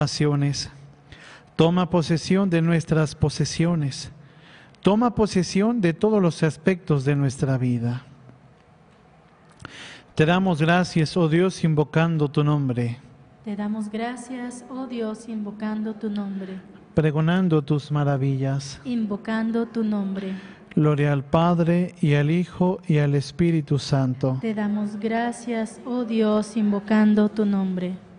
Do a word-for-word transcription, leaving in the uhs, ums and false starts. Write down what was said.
naciones. Toma posesión de nuestras posesiones. Toma posesión de todos los aspectos de nuestra vida. Te damos gracias, oh Dios, invocando tu nombre. Te damos gracias, oh Dios, invocando tu nombre. Pregonando tus maravillas. Invocando tu nombre. Gloria al Padre, y al Hijo, y al Espíritu Santo. Te damos gracias, oh Dios, invocando tu nombre.